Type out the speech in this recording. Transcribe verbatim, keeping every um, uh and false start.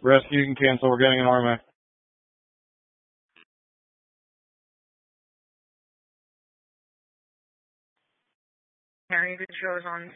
Rescue, you can cancel. We're getting an R M A. Harry, good shows on